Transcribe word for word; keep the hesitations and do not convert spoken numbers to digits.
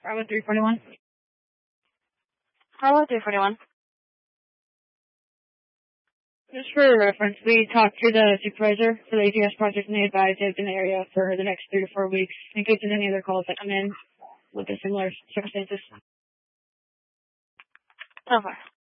Bravo three forty-one. Bravo three forty-one. Just for reference, we talked to the supervisor for the A T S project, and they advised they've been in the area for the next three to four weeks in case there's any other calls that come in with the similar circumstances. So far.